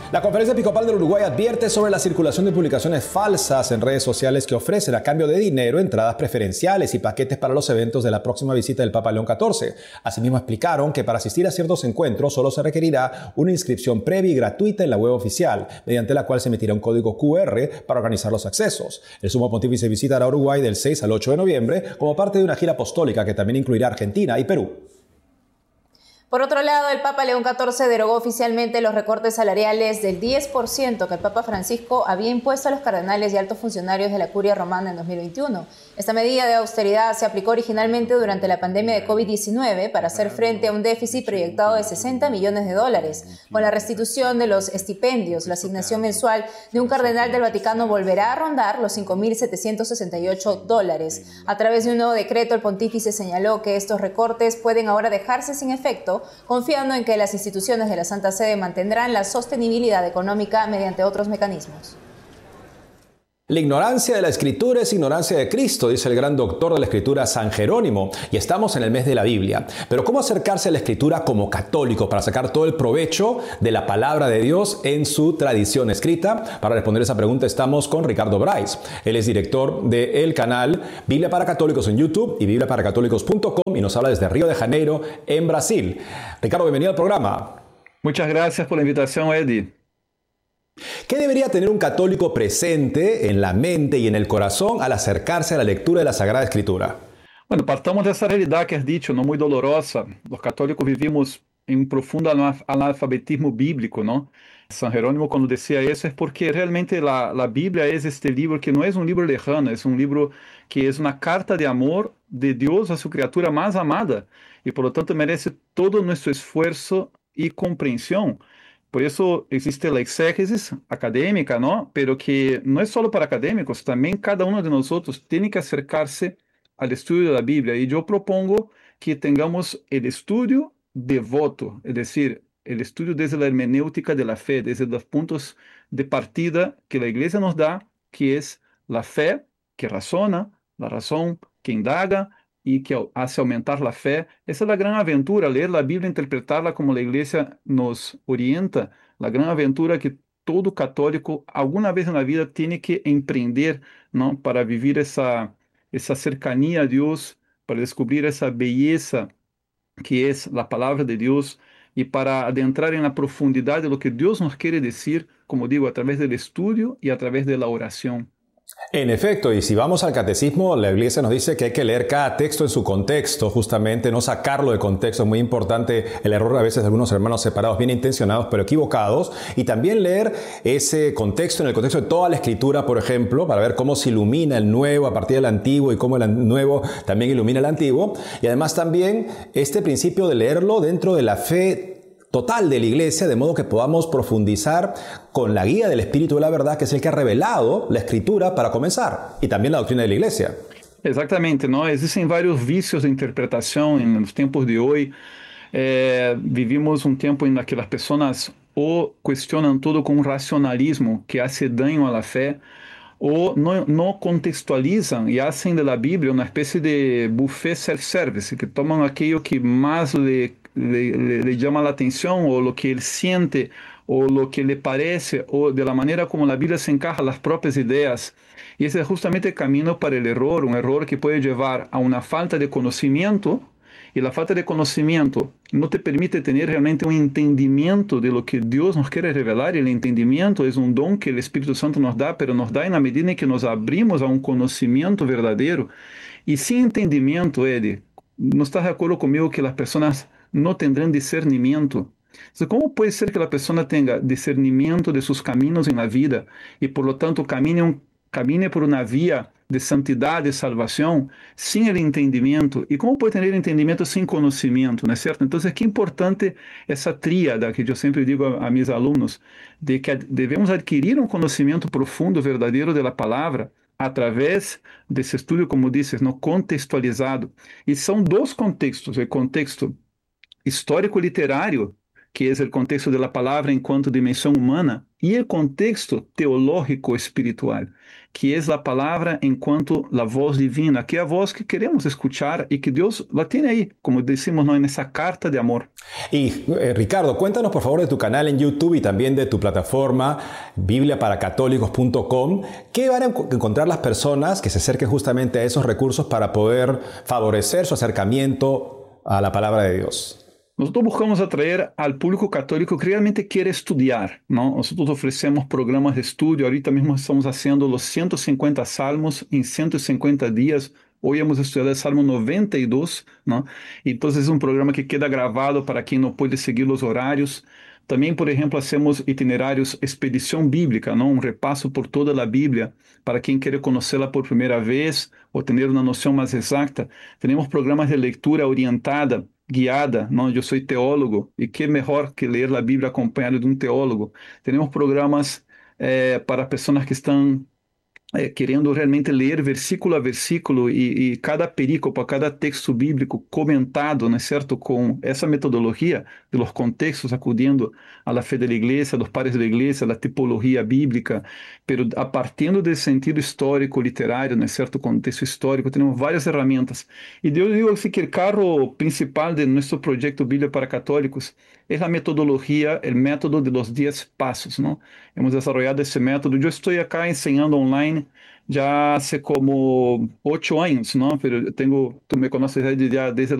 La Conferencia Episcopal del Uruguay advierte sobre la circulación de publicaciones falsas en redes sociales que ofrecen a cambio de dinero entradas preferenciales y paquetes para los eventos de la próxima visita del Papa León XIV. Asimismo explicaron que para asistir a ciertos encuentros solo se requerirá una inscripción previa y gratuita en la web oficial, mediante la cual se emitirá un código QR para organizar los accesos. El Sumo Pontífice visitará Uruguay del 6 al 8 de noviembre como parte de una gira apostólica que también incluirá Argentina y Perú. Por otro lado, el Papa León XIV derogó oficialmente los recortes salariales del 10% que el Papa Francisco había impuesto a los cardenales y altos funcionarios de la Curia Romana en 2021. Esta medida de austeridad se aplicó originalmente durante la pandemia de COVID-19 para hacer frente a un déficit proyectado de $60 millones. Con la restitución de los estipendios, la asignación mensual de un cardenal del Vaticano volverá a rondar los $5.768. A través de un nuevo decreto, el pontífice señaló que estos recortes pueden ahora dejarse sin efecto, confiando en que las instituciones de la Santa Sede mantendrán la sostenibilidad económica mediante otros mecanismos. La ignorancia de la Escritura es ignorancia de Cristo, dice el gran doctor de la Escritura San Jerónimo, y estamos en el mes de la Biblia. Pero ¿cómo acercarse a la Escritura como católico para sacar todo el provecho de la palabra de Dios en su tradición escrita? Para responder esa pregunta estamos con Ricardo Bryce. Él es director del canal Biblia para Católicos en YouTube y bibliaparacatólicos.com y nos habla desde Río de Janeiro, en Brasil. Ricardo, bienvenido al programa. Muchas gracias por la invitación, Eddie. ¿Qué debería tener un católico presente en la mente y en el corazón al acercarse a la lectura de la Sagrada Escritura? Bueno, partamos dessa realidade que has dicho, não muito dolorosa. Os católicos vivimos em um profundo analfabetismo bíblico, não? San Jerónimo, quando dizia isso, é porque realmente a Bíblia é este livro que não é um livro lejano, é um livro que é uma carta de amor de Deus a sua criatura mais amada e, por lo tanto, merece todo o nosso esforço e compreensão. Por isso existe a exégesis acadêmica, não? Pero que não é só para acadêmicos, também cada um de nós tem que acercar-se ao estudo da Bíblia. E eu propongo que tenhamos o estudo devoto, é decir, o estudo desde a hermenêutica da fé, desde os pontos de partida que a Igreja nos dá, que é a fé que razona, a razão que indaga, e que hace aumentar a fé. Essa é a grande aventura, ler a Bíblia, interpretarla como a Igreja nos orienta, a grande aventura que todo católico alguma vez na vida tem que empreender, não, para viver essa cercania a Deus, para descobrir essa beleza que é a palavra de Deus e para adentrar na profundidade do que Deus nos quer dizer, como digo, através do estudo e através da oração. En efecto, y si vamos al catecismo, la Iglesia nos dice que hay que leer cada texto en su contexto, justamente, no sacarlo de contexto. Es muy importante el error a veces de algunos hermanos separados, bien intencionados, pero equivocados, y también leer ese contexto, en el contexto de toda la Escritura, por ejemplo, para ver cómo se ilumina el nuevo a partir del antiguo y cómo el nuevo también ilumina el antiguo. Y además también este principio de leerlo dentro de la fe total de la Iglesia, de modo que podamos profundizar con la guía del Espíritu de la Verdad, que es el que ha revelado la Escritura para comenzar, y también la doctrina de la Iglesia. Exatamente, não? Existem vários vícios de interpretação nos tempos de hoje. Vivimos um tempo em que as pessoas ou questionam tudo com um racionalismo que hace daño à fé, ou não contextualizam e fazem da Bíblia uma espécie de buffet self-service, que tomam aquilo que mais le llama la atención, o lo que él siente, o lo que le parece, o de la manera como la Biblia se encaja a las propias ideas. Y ese es justamente el camino para el error, un error que puede llevar a una falta de conocimiento, y la falta de conocimiento no te permite tener realmente un entendimiento de lo que Dios nos quiere revelar, y el entendimiento es un don que el Espíritu Santo nos da, pero nos da en la medida en que nos abrimos a un conocimiento verdadero. Y sin entendimiento, Eddie, ¿no estás de acuerdo conmigo que las personas no tendrán discernimiento? Entonces, ¿cómo puede ser que la persona tenga discernimiento de sus caminos en la vida y por lo tanto camine por una vía de santidad, de salvación, sin el entendimiento? ¿Y cómo puede tener entendimiento sin conocimiento? ¿No es cierto? Entonces, qué importante esa tríada que yo siempre digo a mis alumnos, de que debemos adquirir un conocimiento profundo, verdadero de la palabra, a través desse estudo, como dices, no contextualizado. E são dois contextos: o contexto histórico-literário, que é o contexto da palavra enquanto dimensão humana, e o contexto teológico espiritual, que é a palavra enquanto a voz divina, que é a voz que queremos escuchar e que Deus la tem aí, como decimos nós nessa carta de amor. Y Ricardo, cuéntanos por favor de tu canal en YouTube y también de tu plataforma bibliaparacatólicos.com. ¿Qué van a encontrar las personas que se acerquen justamente a esos recursos para poder favorecer su acercamiento a la palabra de Dios? Nosotros buscamos atraer al público católico que realmente quiere estudiar, ¿no? Nosotros ofrecemos programas de estudio. Ahorita mismo estamos haciendo los 150 salmos en 150 días. Hoy hemos estudiado el Salmo 92, ¿no? Entonces es un programa que queda grabado para quien no puede seguir los horarios. También, por ejemplo, hacemos itinerarios expedición bíblica, ¿no? Un repaso por toda la Biblia para quien quiere conocerla por primera vez o tener una noción más exacta. Tenemos programas de lectura orientada, guiada, ¿no? Yo soy teólogo y qué mejor que leer la Biblia acompañado de un teólogo. Tenemos programas para personas que están querendo realmente ler versículo a versículo e cada perícope, cada texto bíblico comentado, não é certo, com essa metodologia de los contextos, acudindo à la fé da igreja, dos pares da igreja, da tipologia bíblica, pero a partir do sentido histórico, literário, não é certo, contexto histórico, temos várias ferramentas. E eu digo assim que o carro principal de nosso projeto Bíblia para Católicos é a metodologia, o método de los 10 passos, não? Hemos desarrollado esse método. Eu estou acá ensinando online já há como 8 anos, não? Pero eu tenho, tu me conoces já desde